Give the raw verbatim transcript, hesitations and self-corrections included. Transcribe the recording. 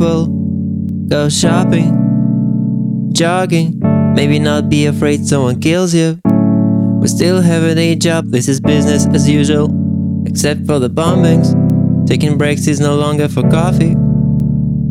people. Go shopping, jogging, maybe not be afraid someone kills you. We still have a day job, this is business as usual. Except for the bombings, taking breaks is no longer for coffee.